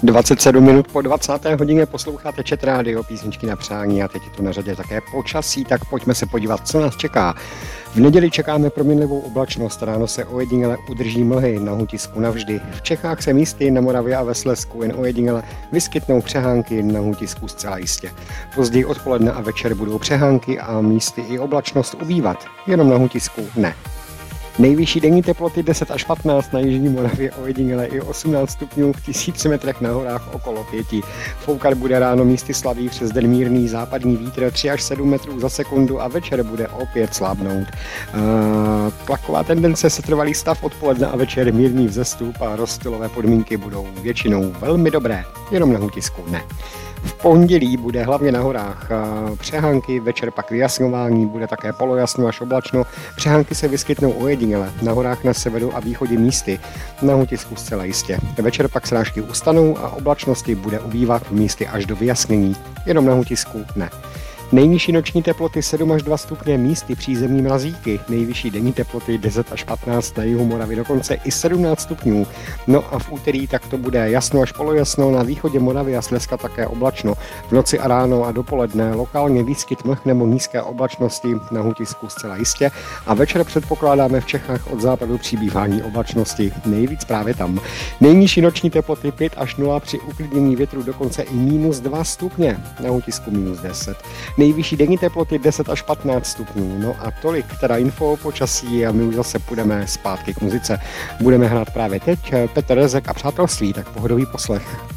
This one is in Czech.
27 minut po 20. hodině posloucháte Chat Radio, písničky na přání a teď je tu na řadě také počasí, tak pojďme se podívat, co nás čeká. V neděli čekáme proměnlivou oblačnost, ráno se ojediněle udrží mlhy na Hutisku navždy. V Čechách se místy na Moravě a ve Slezsku jen ojediněle vyskytnou přehánky, na Hutisku zcela jistě. Později odpoledne a večer budou přehánky a místy i oblačnost ubývat, jenom na Hutisku ne. Nejvyšší denní teploty 10 až 15, na jižní Moravě ojediněle i 18 stupňů, v 1000 metrech na horách okolo 5. Foukat bude ráno místy slabý, přes den mírný západní vítr 3 až 7 metrů za sekundu a večer bude opět slábnout. Tlaková tendence, setrvalý stav, odpoledne a večer mírný vzestup a rozptylové podmínky budou většinou velmi dobré, jenom na Hutisku ne. V pondělí bude hlavně na horách přehánky, večer pak vyjasňování, bude také polojasno až oblačno. Přehánky se vyskytnou ojediněle, na horách na severu a východě místy, na Hutisku zcela jistě. Večer pak srážky ustanou a oblačnosti bude ubývat místy až do vyjasnění, jenom na Hutisku ne. Nejnižší noční teploty 7 až 2 stupně, místy přízemní mrazíky, nejvyšší denní teploty 10 až 15, na jihu Moravy dokonce i 17 stupňů. No a v úterý tak to bude jasno až polojasno, na východě Moravy a Slezska také oblačno. V noci a ráno a dopoledne lokálně výskyt mlh nebo nízké oblačnosti, na Hutisku zcela jistě. A večer předpokládáme v Čechách od západu přibývání oblačnosti, nejvíc právě tam. Nejnižší noční teploty 5 až 0, při uklidnění větru dokonce i -2 stupně, na Hutisku -10. Nejvyšší denní teploty 10 až 15 stupňů. No a tolik teda info o počasí a my už zase půjdeme zpátky k muzice. Budeme hrát právě teď Petr Rezek a Přátelství, tak pohodový poslech.